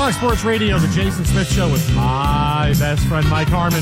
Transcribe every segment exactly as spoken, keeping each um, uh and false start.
Fox Sports Radio, the Jason Smith Show with my best friend, Mike Harmon.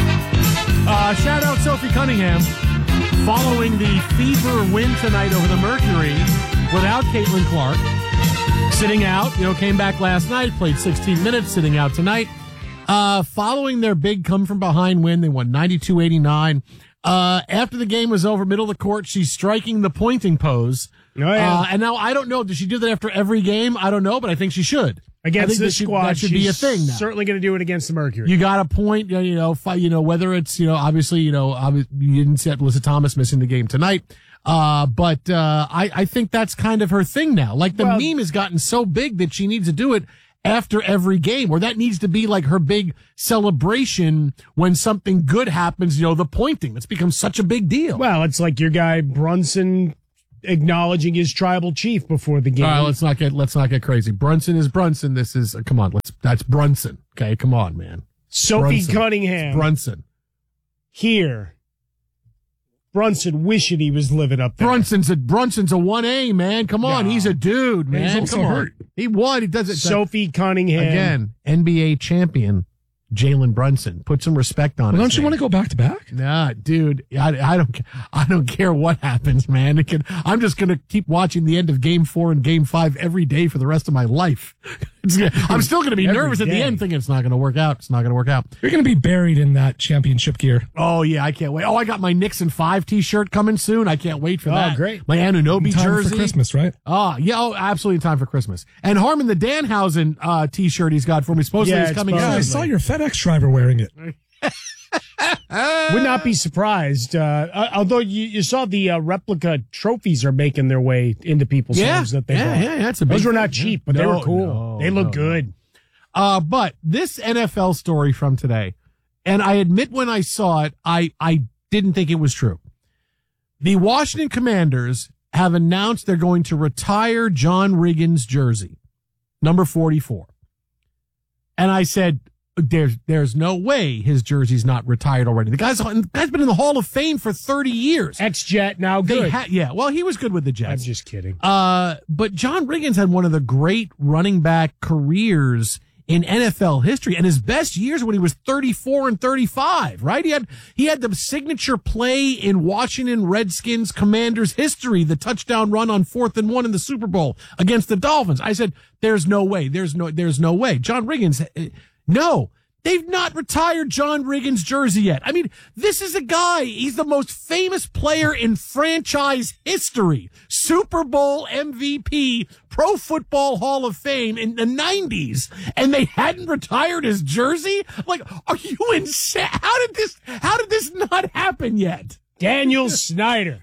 Uh, shout out Sophie Cunningham. Following the Fever win tonight over the Mercury without Caitlin Clark. Sitting out, you know, came back last night, played sixteen minutes, sitting out tonight. Uh, following their big come-from-behind win, they won ninety-two eighty-nine. Uh, after the game was over, middle of the court, she's striking the pointing pose. Oh, yeah. Uh, and now, I don't know, does she do that after every game? I don't know, but I think she should. Against this squad, that should she's be a thing now. Certainly going to do it against the Mercury. You got a point, you know, fight, you know, whether it's, you know, obviously, you know, obvi- you didn't see Alyssa Thomas missing the game tonight. Uh, but, uh, I, I think that's kind of her thing now. Like the Well, meme has gotten so big that she needs to do it after every game, or that needs to be like her big celebration when something good happens, you know, the pointing. That's become such a big deal. Well, it's like your guy Brunson acknowledging his tribal chief before the game. All right, let's not get let's not get crazy. Brunson is Brunson. This is uh, come on. Let's that's Brunson. Okay, come on, man. Sophie Brunson. Cunningham. It's Brunson. Here. Brunson wishing he was living up there. Brunson's a Brunson's a one A, man. Come on, No. he's a dude, man. He's also Come on. hurt. He won. He does it Sophie Cunningham. again. N B A champion Jalen Brunson. Put some respect on Well, his don't you name. want to go back to back? Nah, dude, I, I don't, ca- I don't care what happens, man. It can, I'm just gonna keep watching the end of Game Four and Game Five every day for the rest of my life. It's gonna- I'm still gonna be Every nervous at the day. end, thinking it's not gonna work out. It's not gonna work out. You're going to be buried in that championship gear. Oh yeah, I can't wait. Oh, I got my Nixon Five T-shirt coming soon. I can't wait for Oh, that. great. My Anunoby Time jersey for Christmas, right? Oh yeah, oh absolutely in time for Christmas. And Harmon the Danhausen uh, T-shirt he's got for me. Supposedly Yeah, it's it's coming fun. out. Yeah, I saw your FedEx driver wearing it. Would not be surprised. Uh, uh, although you, you saw the uh, replica trophies are making their way into people's Yeah, homes that they yeah, bought. yeah, that's a big Those were thing, not yeah. cheap, but they No, were cool. no, they look no, good. Uh, but this N F L story from today, and I admit when I saw it, I, I didn't think it was true. The Washington Commanders have announced they're going to retire John Riggins' jersey, number forty-four. And I said, there's, there's no way his jersey's not retired already. The guy's, the guy's been in the Hall of Fame for thirty years. Ex-Jet, now They good. ha- yeah, well, he was good with the Jets. I'm just kidding. Uh, but John Riggins had one of the great running back careers in N F L history, and his best years when he was thirty-four and thirty-five, right? He had, he had the signature play in Washington Redskins Commanders history, the touchdown run on fourth and one in the Super Bowl against the Dolphins. I said, there's no way. There's no, there's no way. John Riggins, eh, no. They've not retired John Riggins' jersey yet. I mean, this is a guy, he's the most famous player in franchise history. Super Bowl M V P, Pro Football Hall of Fame in the nineties, and they hadn't retired his jersey? Like, are you insane? How did this, how did this not happen yet? Daniel Snyder.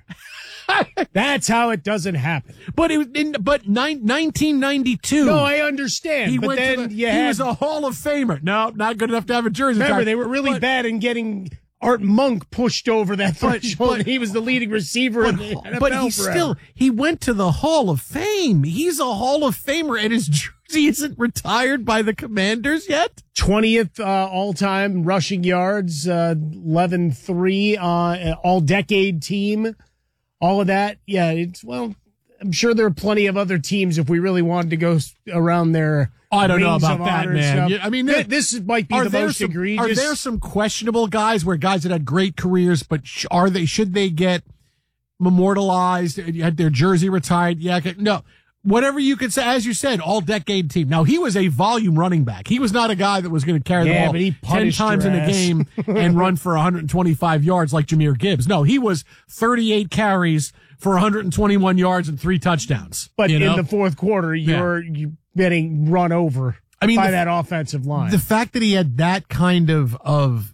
That's how it doesn't happen. But it was in, but nine, nineteen ninety-two. No, I understand. he but went then to the, you he had, was a Hall of Famer. No, not good enough to have a jersey. remember, tag. they were really But- bad in getting Art Monk pushed over that But- threshold. but- and he was the leading receiver But, in the N F L but he forever. still, he went to the Hall of Fame. He's a Hall of Famer, and his jersey isn't retired by the Commanders yet? twentieth uh, all-time rushing yards, uh, eleven three, uh, all-decade team, all of that. Yeah, it's, well, I'm sure there are plenty of other teams if we really wanted to go s- around their I don't know rings about of that, honor and man. stuff. Yeah, I mean, Th- there- this is- might be Are the there most some, egregious. are there some questionable guys where guys that had great careers, but sh- are they, should they get memorialized, had their jersey retired? Yeah, okay. No. Whatever you could say, as you said, all decade team. Now, he was a volume running back. He was not a guy that was going to carry Yeah, the ball but he ten punished times your in a ass. game and run for one hundred twenty-five yards like Jahmyr Gibbs. No, he was thirty-eight carries for one hundred twenty-one yards and three touchdowns. But you know? in the fourth quarter, you're you getting run over I mean, by the- that offensive line. the fact that he had that kind of of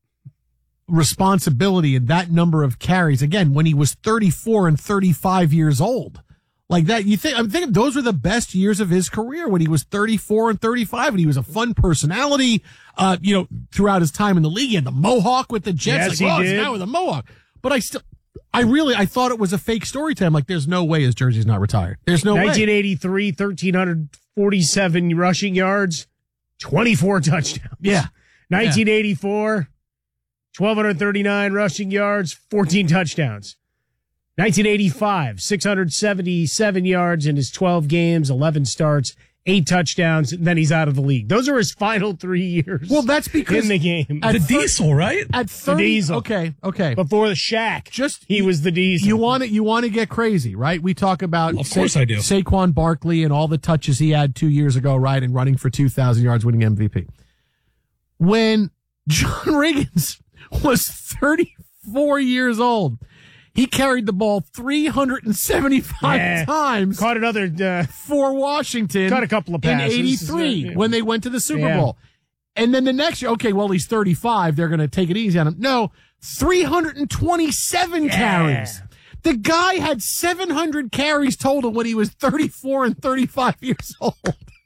responsibility and that number of carries again when he was thirty-four and thirty-five years old, like that, you think I'm thinking those were the best years of his career when he was thirty-four and thirty-five, and he was a fun personality. Uh, you know, throughout his time in the league, he had the mohawk with the Jets. Yes, like, he oh, he's did. now with a mohawk. But I still, I really, I thought it was a fake story to him. Like, there's no way his jersey's not retired. There's no nineteen way. eighty-three, one thousand three hundred forty-seven rushing yards, twenty-four touchdowns. Yeah. nineteen eighty-four, one thousand two hundred thirty-nine rushing yards, fourteen touchdowns. nineteen eighty-five, six hundred seventy-seven yards in his twelve games, eleven starts, eight touchdowns, and then he's out of the league. Those are his final three years. Well, that's because in the game. The Diesel, right? At thirty, the Diesel. Okay, okay. Before the Shaq, Just he was the Diesel. You want to you want to get crazy, right? We talk about Of course I do. Saquon Barkley and all the touches he had two years ago, right, and running for two thousand yards, winning M V P. When John Riggins was thirty-four years old, he carried the ball three hundred seventy-five Yeah. times Caught another, uh, for Washington. Caught a couple of passes. in eighty-three Yeah. when they went to the Super Yeah. Bowl. And then the next year, okay, well, he's thirty-five. They're going to take it easy on him. No, three hundred twenty-seven Yeah. carries. The guy had seven hundred carries total when he was thirty-four and thirty-five years old.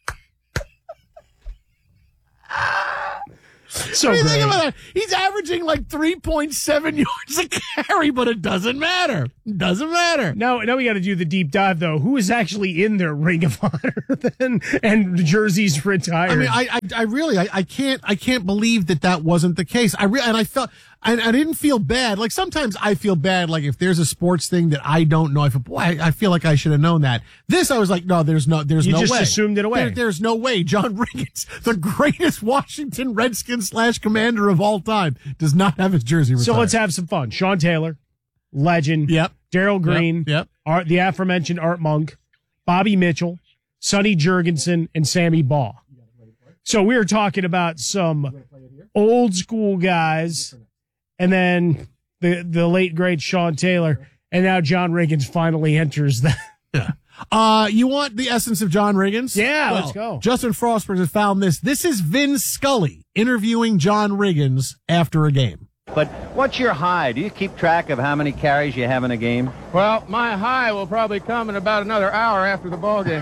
So What do you great. think about that? He's averaging like three point seven yards a carry, but it doesn't matter. It doesn't matter. Now, now we got to do the deep dive, though. Who is actually in their Ring of Honor then, and jerseys retired? I mean, I, I, I really, I, I can't, I can't believe that that wasn't the case. I re- and I felt, I, I didn't feel bad. Like sometimes I feel bad. Like if there's a sports thing that I don't know, I feel, boy, I, I feel like I should have known that. This, I was like, no, there's no, there's You no just way. assumed it away. There- there's no way. John Riggins, the greatest Washington Redskins slash commander of all time, does not have his jersey retired. so let's have some fun. Sean Taylor, legend. Yep. Daryl Green. Yep. yep. Art, the aforementioned Art Monk, Bobby Mitchell, Sonny Jurgensen, and Sammy Baugh. So we were talking about some old school guys, and then the the late great Sean Taylor, and now John Riggins finally enters the. Yeah. Uh, you want the essence of John Riggins? Yeah, Well, let's go. Justin Frostberg has found this. This is Vin Scully interviewing John Riggins after a game. But what's your high? Do you keep track of how many carries you have in a game? Well, my high will probably come in about another hour after the ball game.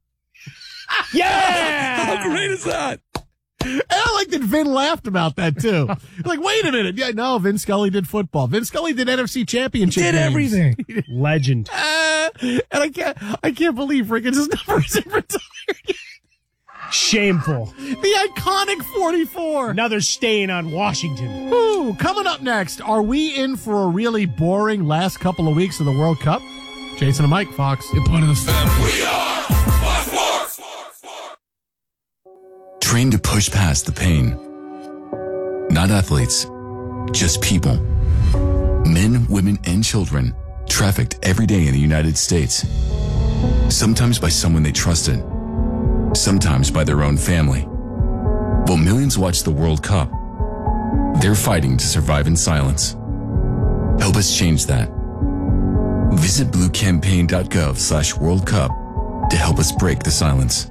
Yeah! How great is that? And I like that Vin laughed about that too. Like, wait a minute. Yeah, no, Vin Scully did football. Vin Scully did N F C championship Did games. everything. Legend. Uh, and I can't, I can't believe Riggins' number isn't retired. Shameful. The iconic forty-four. Another stain on Washington. Ooh, coming up next, are we in for a really boring last couple of weeks of the World Cup? Jason and Mike, Fox. Good point of the We are Fox Sports. Trained to push past the pain. Not athletes, just people. Men, women, and children trafficked every day in the United States. Sometimes by someone they trusted. Sometimes by their own family. While millions watch the World Cup, they're fighting to survive in silence. Help us change that. Visit bluecampaign.gov slash World Cup to help us break the silence.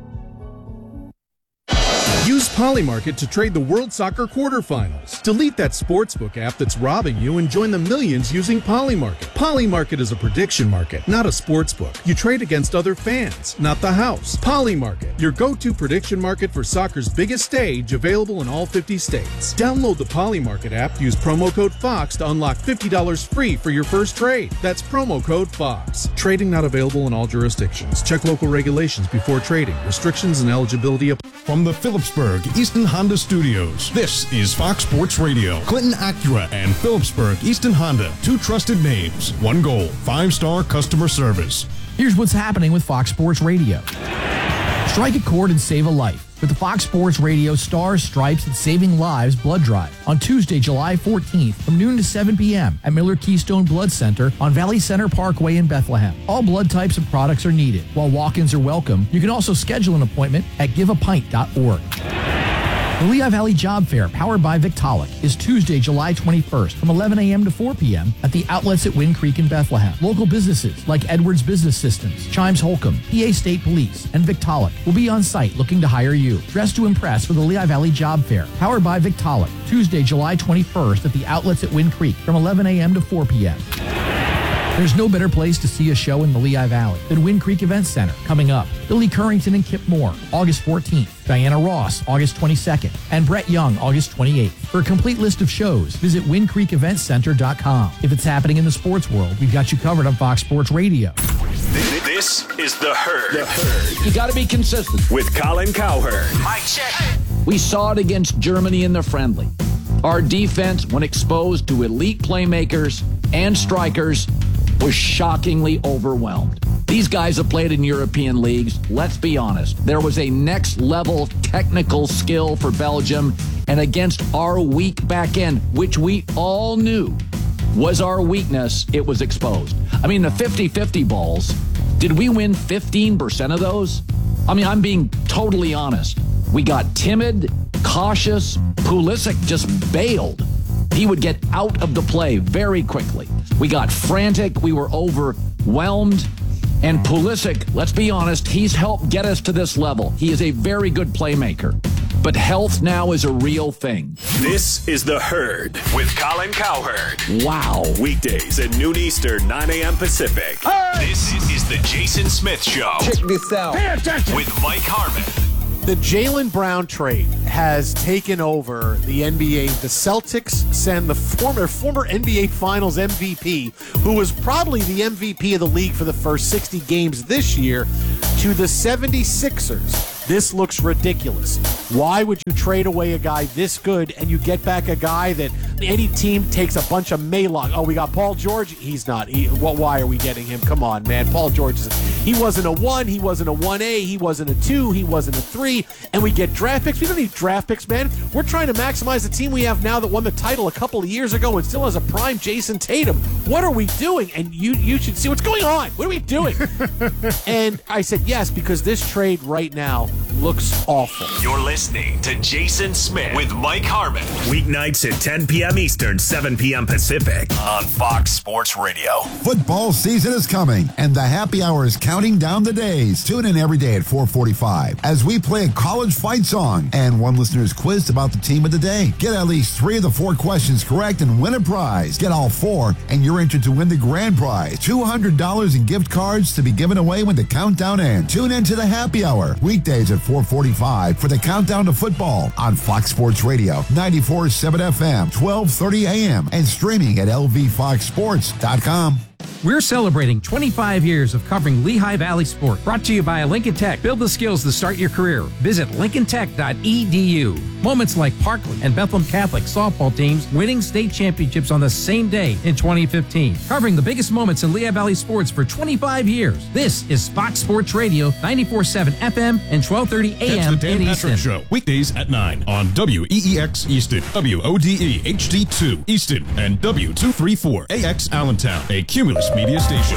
Use Polymarket to trade the World Soccer quarterfinals. Delete that sportsbook app that's robbing you and join the millions using Polymarket. Polymarket is a prediction market, not a sportsbook. You trade against other fans, not the house. Polymarket, your go-to prediction market for soccer's biggest stage, available in all fifty states. Download the Polymarket app, use promo code FOX to unlock fifty dollars free for your first trade. That's promo code FOX. Trading not available in all jurisdictions. Check local regulations before trading. Restrictions and eligibility apply. From the Phillipsburg Easton Honda Studios, this is Fox Sports Radio. Clinton Acura and Phillipsburg Easton Honda, two trusted names, one goal, five-star customer service. Here's what's happening with Fox Sports Radio. Strike a chord and save a life with the Fox Sports Radio Stars, Stripes, and Saving Lives Blood Drive on Tuesday, July fourteenth from noon to seven p.m. at Miller Keystone Blood Center on Valley Center Parkway in Bethlehem. All blood types and products are needed. While walk-ins are welcome, you can also schedule an appointment at give a pint dot org. The Lehigh Valley Job Fair, powered by Victaulic, is Tuesday, July twenty-first from eleven a.m. to four p.m. at the outlets at Wind Creek in Bethlehem. Local businesses like Edwards Business Systems, Chimes Holcomb, P A State Police, and Victaulic will be on site looking to hire you. Dress to impress for the Lehigh Valley Job Fair, powered by Victaulic, Tuesday, July twenty-first at the outlets at Wind Creek from eleven a.m. to four p.m. There's no better place to see a show in the Lehigh Valley than Wind Creek Event Center. Coming up, Billy Currington and Kip Moore, August fourteenth. Diana Ross, August twenty-second. And Brett Young, August twenty-eighth. For a complete list of shows, visit wind creek event center dot com. If it's happening in the sports world, we've got you covered on Fox Sports Radio. This is The Herd. The Herd. You got to be consistent. With Colin Cowherd. Mike check. We saw it against Germany in the friendly. Our defense, when exposed to elite playmakers and strikers, was shockingly overwhelmed. These guys have played in European leagues. Let's be honest. There was a next-level technical skill for Belgium, and against our weak back end, which we all knew was our weakness, it was exposed. I mean, the fifty-fifty balls, did we win fifteen percent of those? I mean, I'm being totally honest. We got timid, cautious. Pulisic just bailed. He would get out of the play very quickly. We got frantic. We were overwhelmed. And Pulisic, let's be honest, he's helped get us to this level. He is a very good playmaker. But health now is a real thing. This is The Herd with Colin Cowherd. Wow. Weekdays at noon Eastern, nine a.m. Pacific. Hey! This is The Jason Smith Show. Check this out. Pay attention. With Mike Harmon. The Jaylen Brown trade has taken over the N B A. The Celtics send the former former N B A Finals M V P, who was probably the M V P of the league for the first sixty games this year, to the seventy-sixers. This looks ridiculous. Why would you trade away a guy this good and you get back a guy that any team takes a bunch of Maylog? Oh, we got Paul George. He's not. He, well, why are we getting him? Come on, man. Paul George, is, he wasn't a one. He wasn't a one A. He wasn't a two. He wasn't a three. And we get draft picks. We don't need draft picks, man. We're trying to maximize the team we have now that won the title a couple of years ago and still has a prime Jason Tatum. What are we doing? And you, you should see what's going on. What are we doing? And I said yes, because this trade right now looks awful. You're listening to Jason Smith with Mike Harmon. Weeknights at ten p.m. Eastern, seven p.m. Pacific on Fox Sports Radio. Football season is coming, and the happy hour is counting down the days. Tune in every day at four forty-five as we play a college fight song, and one listener is quizzed about the team of the day. Get at least three of the four questions correct and win a prize. Get all four, and you're entered to win the grand prize, two hundred dollars in gift cards to be given away when the countdown ends. Tune in to the happy hour, weekdays at four forty-five for the countdown to football on Fox Sports Radio, ninety-four point seven F M, twelve thirty A M, and streaming at L V fox sports dot com. We're celebrating twenty-five years of covering Lehigh Valley sport. Brought to you by Lincoln Tech. Build the skills to start your career. Visit lincoln tech dot e d u. Moments like Parkland and Bethlehem Catholic softball teams winning state championships on the same day in twenty fifteen. Covering the biggest moments in Lehigh Valley sports for twenty-five years. This is Fox Sports Radio, ninety-four point seven F M and twelve thirty A M Catch the Dan in Patrick Easton. Show, weekdays at nine on W E E X Easton, W O D E H D two Easton, and W two thirty-four A X Allentown, a Cumulus Media station.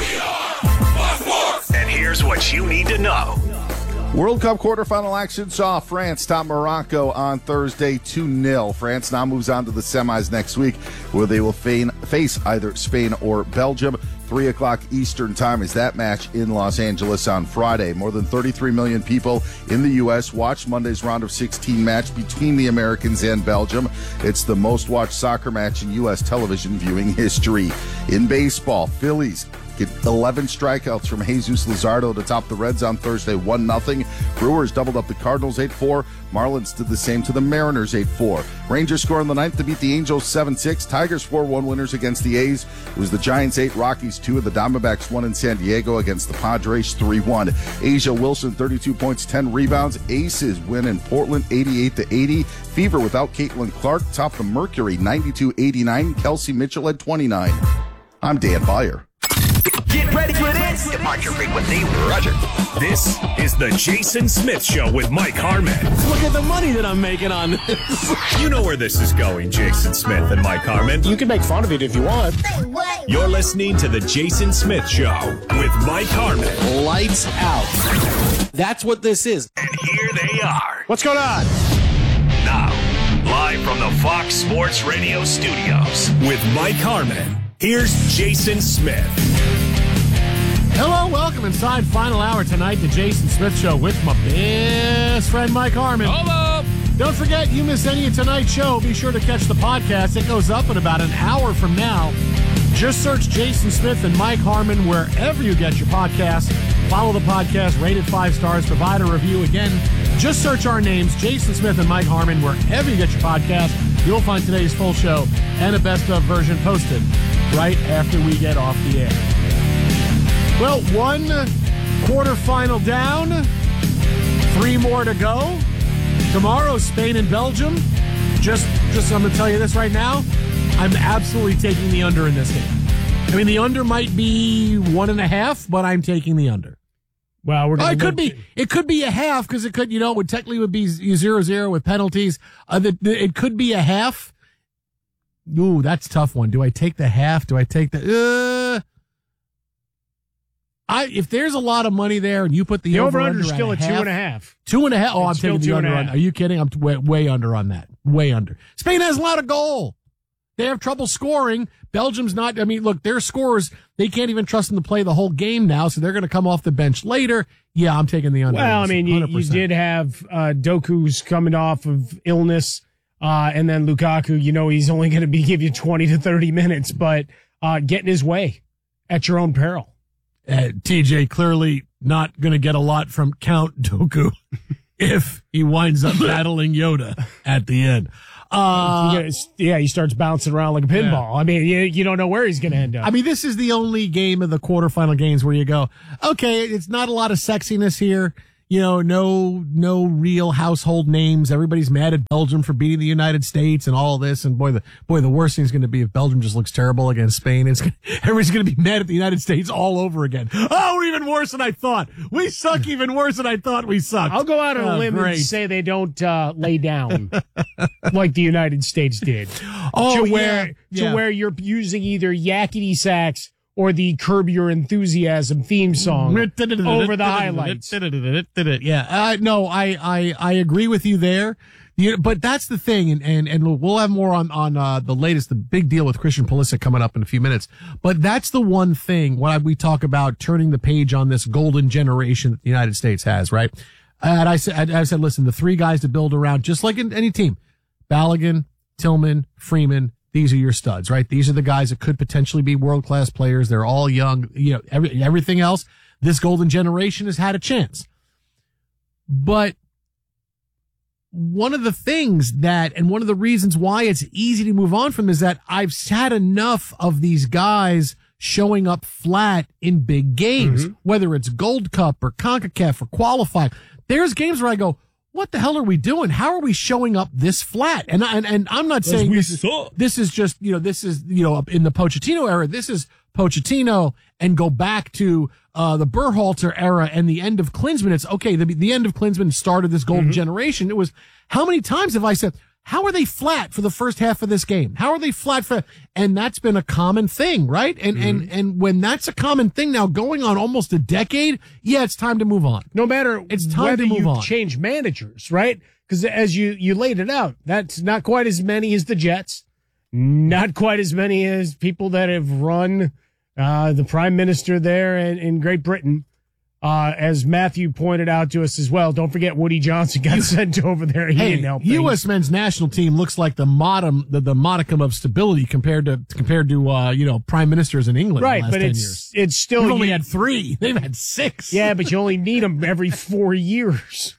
And here's what you need to know. World Cup quarterfinal action saw France top Morocco on Thursday two nil. France now moves on to the semis next week, where they will feign, face either Spain or Belgium. three o'clock Eastern time is that match in Los Angeles on Friday. More than thirty-three million people in the U S watched Monday's round of sixteen match between the Americans and Belgium. It's the most watched soccer match in U S television viewing history. In baseball, Phillies get eleven strikeouts from Jesus Luzardo to top the Reds on Thursday, one nothing. Brewers doubled up the Cardinals eight four. Marlins did the same to the Mariners eight four. Rangers score in the ninth to beat the Angels seven six. Tigers four one winners against the A's. It was the Giants eight, Rockies two, and the Diamondbacks won in San Diego against the Padres three one. Asia Wilson, thirty-two points, ten rebounds. Aces win in Portland eighty-eight to eighty. Fever without Caitlin Clark topped the Mercury ninety-two eighty-nine. Kelsey Mitchell had twenty-nine. I'm Dan Beyer. Get ready for this. Depart your frequency. Roger. This is the Jason Smith Show with Mike Harmon. Look at the money that I'm making on this. You know where this is going, Jason Smith and Mike Harmon. You can make fun of it if you want. You're listening to the Jason Smith Show with Mike Harmon. Lights out. That's what this is. And here they are. What's going on? Now, live from the Fox Sports Radio studios with Mike Harmon. Here's Jason Smith. Hello, welcome inside final hour tonight, the Jason Smith Show with my best friend Mike Harmon. Hello. Don't forget, you miss any of tonight's show, be sure to catch the podcast. It goes up in about an hour from now. Just search Jason Smith and Mike Harmon wherever you get your podcast. Follow the podcast, rate it five stars, provide a review. Again, just search our names, Jason Smith and Mike Harmon, wherever you get your podcast. You'll find today's full show and a best-of version posted right after we get off the air. Well, one quarterfinal down, three more to go. Tomorrow, Spain and Belgium. Just, just I'm going to tell you this right now. I'm absolutely taking the under in this game. I mean, the under might be one and a half, but I'm taking the under. Well, we're oh, gonna it could be it could be a half because it could you know it would technically would be zero zero with penalties. Uh, the, the, it could be a half. Ooh, that's a tough one. Do I take the half? Do I take the? Uh, I if there's a lot of money there and you put the, the over under under still at a half, two and a half. Two and a half. Oh, It's I'm taking still the two and under. a On, half. are you kidding? I'm way, way under on that. Way under. Spain has a lot of goal. They have trouble scoring. Belgium's not, I mean, look, their scorers, they can't even trust them to play the whole game now, so they're going to come off the bench later. Yeah, I'm taking the under. Well, I mean, you, you did have uh, Doku's coming off of illness, uh, and then Lukaku, you know, he's only going to be give you twenty to thirty minutes, but uh, getting his way at your own peril. Uh, T J clearly not going to get a lot from Count Doku if he winds up battling Yoda at the end. Uh, yeah, he starts bouncing around like a pinball. Yeah. I mean, you, you don't know where he's going to end up. I mean, this is the only game of the quarterfinal games where you go, okay, it's not a lot of sexiness here. You know, no, no real household names. Everybody's mad at Belgium for beating the United States and all this. And boy, the boy, the worst thing is going to be if Belgium just looks terrible against Spain. It's everybody's going to be mad at the United States all over again. Oh, we're even worse than I thought. We suck even worse than I thought we sucked. I'll go out on a oh, limb great. and say they don't uh, lay down like the United States did. Oh, to where yeah, to yeah. where you're using either yakety sax or the Curb Your Enthusiasm theme song over the highlights. Yeah, uh, no, I, I, I agree with you there. You, but that's the thing, and, and, and we'll have more on, on, uh, the latest, the big deal with Christian Pulisic coming up in a few minutes. But that's the one thing when we talk about turning the page on this golden generation that the United States has, right? And I said, I said, listen, the three guys to build around, just like in any team, Balogun, Tillman, Freeman, these are your studs, right? These are the guys that could potentially be world-class players. They're all young. You know, every, everything else, this golden generation has had a chance. But one of the things that, and one of the reasons why it's easy to move on from is that I've had enough of these guys showing up flat in big games, mm-hmm. whether it's Gold Cup or CONCACAF or qualifying. There's games where I go, what the hell are we doing? How are we showing up this flat? And and, and I'm not saying this is, this is just, you know, this is, you know, in the Pochettino era, this is Pochettino and go back to uh, the Berhalter era and the end of Klinsmann. It's okay. The, the end of Klinsmann started this golden mm-hmm. generation. It was, how many times have I said, how are they flat for the first half of this game? How are they flat for, and that's been a common thing, right? And, mm-hmm. and, and when that's a common thing now going on almost a decade, yeah, it's time to move on. No matter it's time whether to move you on. change managers, right? Because as you, you laid it out, that's not quite as many as the Jets, not quite as many as people that have run, uh, the prime minister there in, in Great Britain. Uh, as Matthew pointed out to us as well, don't forget Woody Johnson got sent over there. He hey, didn't help U S things. men's national team looks like the modicum, the, the modicum of stability compared to compared to uh, you know prime ministers in England. Right, in the last but ten it's years. it's still We've only you, had three. They've had six. Yeah, but you only need them every four years.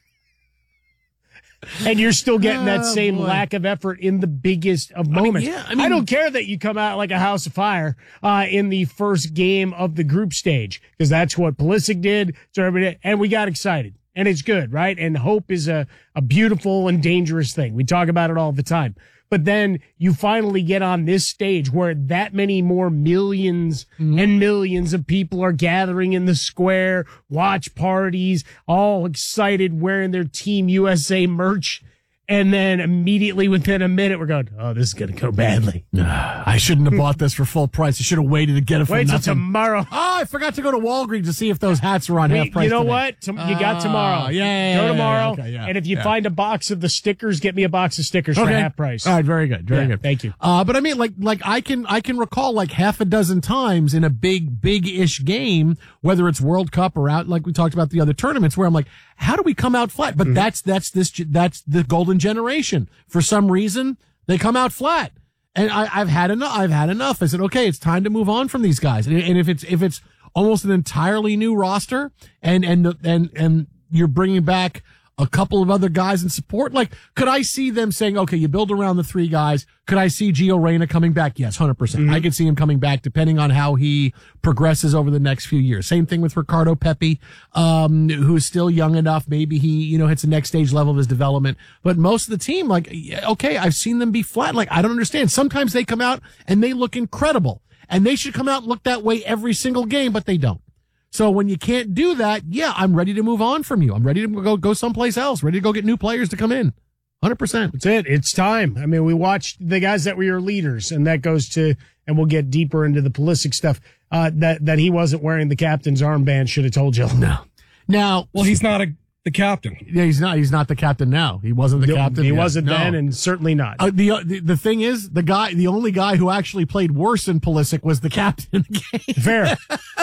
And you're still getting that oh, same boy. lack of effort in the biggest of moments. I, mean, yeah, I, mean, I don't care that you come out like a house of fire uh, in the first game of the group stage, because that's what Pulisic did. So everybody, and we got excited, and it's good, right? And hope is a, a beautiful and dangerous thing. We talk about it all the time. But then you finally get on this stage where that many more millions mm-hmm. and millions of people are gathering in the square, watch parties, all excited, wearing their Team U S A merch. And then immediately within a minute, we're going, oh, this is going to go badly. I shouldn't have bought this for full price. I should have waited to get it for Wait nothing. till tomorrow. Oh, I forgot to go to Walgreens to see if those hats were on Wait, half price. You know today. what? Tom- you got tomorrow. Uh, yeah, yeah, Go yeah, tomorrow. Yeah, okay, yeah, and if you yeah. find a box of the stickers, get me a box of stickers okay. for half price. All right, very good, very yeah, good. Thank you. Uh, but I mean, like, like I can, I can recall like half a dozen times in a big, big-ish game, whether it's World Cup or out, like we talked about the other tournaments, where I'm like, how do we come out flat? But mm-hmm. that's, that's this, that's the golden generation. For some reason, they come out flat. And I, I've had enough, I've had enough. I said, okay, it's time to move on from these guys. And, and if it's, if it's almost an entirely new roster and, and, and, and you're bringing back a couple of other guys in support, like, could I see them saying, okay, you build around the three guys. Could I see Gio Reyna coming back? Yes, one hundred percent. Mm-hmm. I could see him coming back depending on how he progresses over the next few years. Same thing with Ricardo Pepi, um, who's still young enough. Maybe he, you know, hits the next stage level of his development. But most of the team, like, okay, I've seen them be flat. Like, I don't understand. Sometimes they come out and they look incredible. And they should come out and look that way every single game, but they don't. So when you can't do that, yeah, I'm ready to move on from you. I'm ready to go go someplace else, ready to go get new players to come in. one hundred percent. That's it. It's time. I mean, we watched the guys that were your leaders, and that goes to, and we'll get deeper into the Pulisic stuff, uh, that, that he wasn't wearing the captain's armband should have told you. No. Now, well, he's not a, the captain. Yeah, he's not. He's not the captain now. He wasn't the No, captain. he yet. wasn't No. then, and certainly not. Uh, the, uh, the the thing is, the guy, the only guy who actually played worse than Pulisic was the captain in the game. Fair.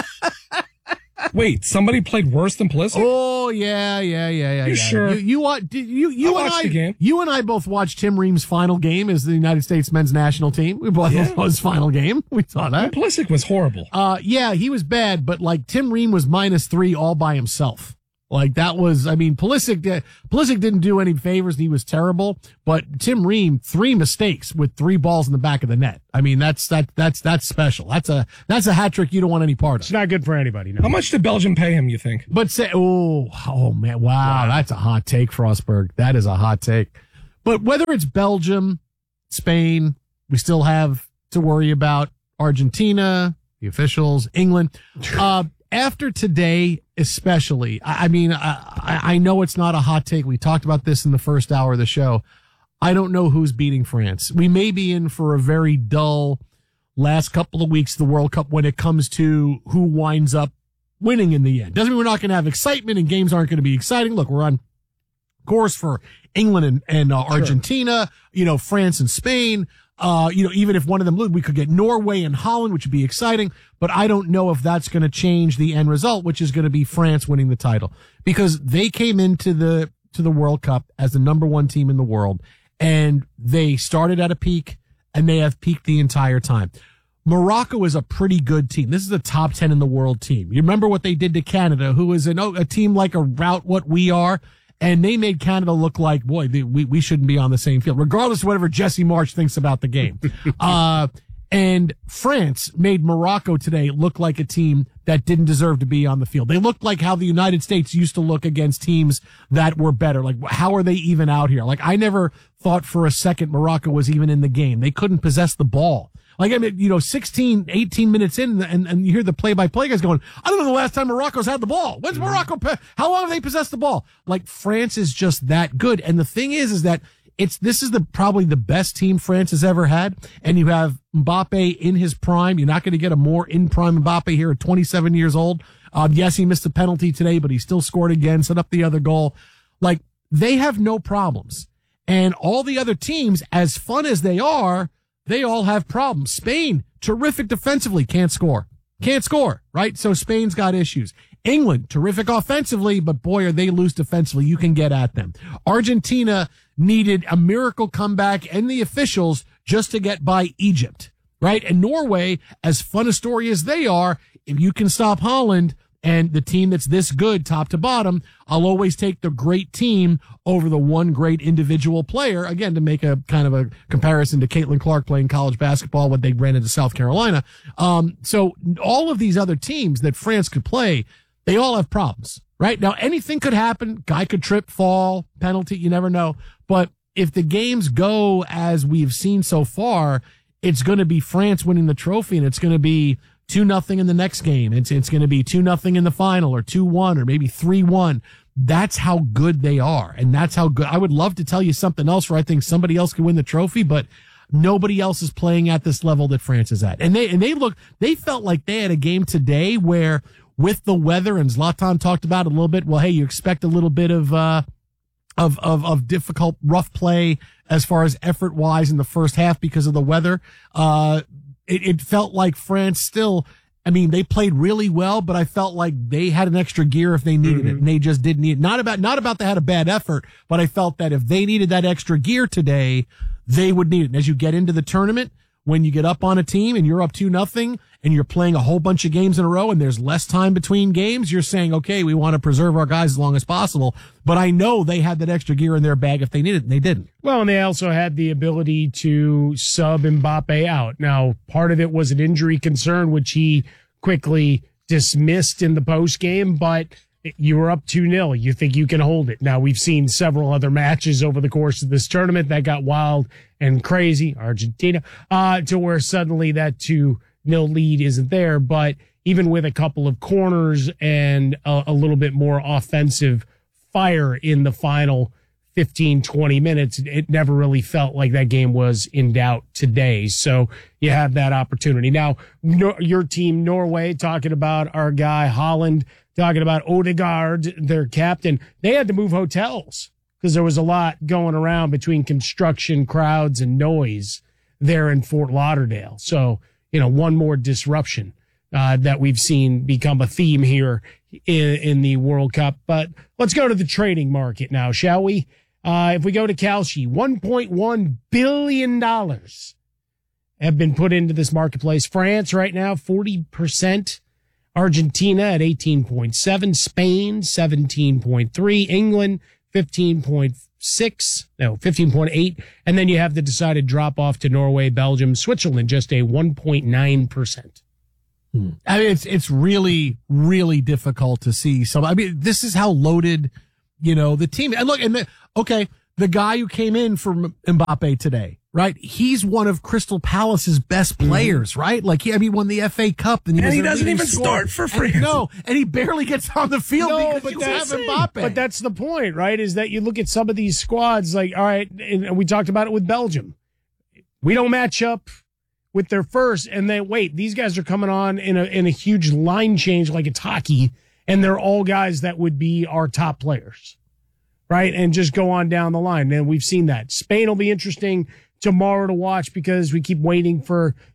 Wait, somebody played worse than Pulisic? Oh yeah, yeah, yeah, yeah. You yeah. sure? You you wa- did you you I and watched I the game. you and I both watched Tim Ream's final game as the United States men's national team. We both Yeah. saw his final game. We saw that. Pulisic was horrible. Uh, yeah, he was bad, but like Tim Ream was minus three all by himself. Like that was, I mean, Pulisic, uh, Pulisic didn't do any favors. He was terrible, but Tim Ream, three mistakes with three balls in the back of the net. I mean, that's, that, that's, that's special. That's a, that's a hat trick you don't want any part of. It's not good for anybody. No. How much did Belgium pay him, you think? But say, oh, oh man, wow, that's a hot take, Frostberg. That is a hot take. But whether it's Belgium, Spain, we still have to worry about Argentina, the officials, England. Uh, after today, especially, I, I mean, I, I know it's not a hot take. We talked about this in the first hour of the show. I don't know who's beating France. We may be in for a very dull last couple of weeks of the World Cup when it comes to who winds up winning in the end. Doesn't mean we're not going to have excitement and games aren't going to be exciting. Look, we're on course for England and, and uh, Argentina, sure. you know, France and Spain. Uh, you know, even if one of them lose, we could get Norway and Holland, which would be exciting. But I don't know if that's going to change the end result, which is going to be France winning the title, because they came into the to the World Cup as the number one team in the world, and they started at a peak, and they have peaked the entire time. Morocco is a pretty good team. This is a top ten in the world team. You remember what they did to Canada, who is an, a team like about what we are. And they made Canada look like, boy, they, we, we shouldn't be on the same field, regardless of whatever Jesse March thinks about the game. uh, and France made Morocco today look like a team that didn't deserve to be on the field. They looked like how the United States used to look against teams that were better. Like, how are they even out here? Like, I never thought for a second Morocco was even in the game. They couldn't possess the ball. Like, I mean, you know, sixteen, eighteen minutes in, and, and you hear the play-by-play guys going, I don't know the last time Morocco's had the ball. When's Morocco, how long have they possessed the ball? Like, France is just that good. And the thing is, is that it's, this is the, probably the best team France has ever had. And you have Mbappe in his prime. You're not going to get a more in-prime Mbappe here at twenty-seven years old. Um, yes, he missed a penalty today, but he still scored again, set up the other goal. Like, they have no problems. And all the other teams, as fun as they are, they all have problems. Spain, terrific defensively, can't score. Can't score, right? So Spain's got issues. England, terrific offensively, but boy, are they loose defensively. You can get at them. Argentina needed a miracle comeback and the officials just to get by Egypt, right? And Norway, as fun a story as they are, if you can stop Holland and the team that's this good top to bottom, I'll always take the great team over the one great individual player. Again, to make a kind of a comparison to Caitlin Clark playing college basketball when they ran into South Carolina. Um, so all of these other teams that France could play, they all have problems, right? Now, anything could happen. Guy could trip, fall, penalty, you never know. But if the games go as we've seen so far, it's going to be France winning the trophy, and it's going to be two nothing in the next game. It's it's going to be two nothing in the final, or two one, or maybe three one. That's how good they are. And that's how good. I would love to tell you something else where I think somebody else can win the trophy, but nobody else is playing at this level that France is at. And they, and they look, they felt like they had a game today where with the weather, and Zlatan talked about it a little bit. Well, hey, you expect a little bit of, uh, of, of, of difficult, rough play as far as effort wise in the first half because of the weather. Uh, it, it felt like France still, I mean, they played really well, but I felt like they had an extra gear if they needed mm-hmm. it, and they just didn't need it. Not about, not about they had a bad effort, but I felt that if they needed that extra gear today, they would need it. And as you get into the tournament, when you get up on a team and you're up two nothing and you're playing a whole bunch of games in a row and there's less time between games, you're saying, okay, we want to preserve our guys as long as possible. But I know they had that extra gear in their bag if they needed it, and they didn't. Well, and they also had the ability to sub Mbappe out. Now, part of it was an injury concern, which he quickly dismissed in the post game, but you were up two nil. You think you can hold it. Now, we've seen several other matches over the course of this tournament that got wild and crazy. Argentina, uh, to where suddenly that two nil lead isn't there, but even with a couple of corners and a, a little bit more offensive fire in the final fifteen, twenty minutes, it never really felt like that game was in doubt today. So you have that opportunity. Now, no, your team, Norway, talking about our guy Holland, talking about Odegaard, their captain, they had to move hotels because there was a lot going around between construction, crowds, and noise there in Fort Lauderdale. So, you know, one more disruption uh, that we've seen become a theme here in, in the World Cup. But let's go to the trading market now, shall we? Uh, if we go to Kalshi, one point one billion dollars have been put into this marketplace. France right now, forty percent. Argentina at eighteen point seven. Spain, seventeen point three. England, fifteen point six. No, fifteen point eight. And then you have the decided drop off to Norway, Belgium, Switzerland, just a one point nine percent. Hmm. I mean, it's, it's really, really difficult to see some. I mean, this is how loaded, you know, the team. And look, and the, okay, the guy who came in for Mbappe today, right? He's one of Crystal Palace's best players, mm-hmm. right? Like, he, I mean, won the F A Cup. And he, and was he doesn't even scorer. start for France. And, no, and he barely gets on the field no, because but you have that's, Mbappe. But that's the point, right? Is that you look at some of these squads, like, all right, and we talked about it with Belgium. We don't match up with their first, and then, wait, these guys are coming on in a in a huge line change like it's hockey, and they're all guys that would be our top players. Right, and just go on down the line. And we've seen that. Spain will be interesting tomorrow to watch because we keep waiting for